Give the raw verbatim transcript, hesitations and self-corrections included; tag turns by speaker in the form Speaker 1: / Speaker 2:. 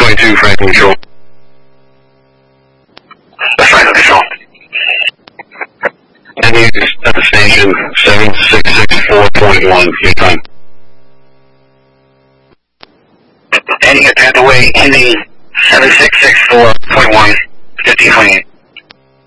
Speaker 1: twenty-two, Franklin Control.
Speaker 2: That's Franklin Control.
Speaker 1: Heading at the station, seven six six four point one, your time.
Speaker 2: Heading at the way, ending seven six six four point one, fifteen twenty-eight.